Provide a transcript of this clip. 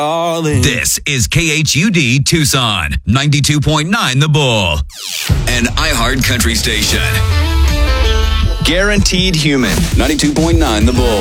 This is KHUD Tucson, 92.9 The Bull, an iHeart country station. Guaranteed human, 92.9 The Bull.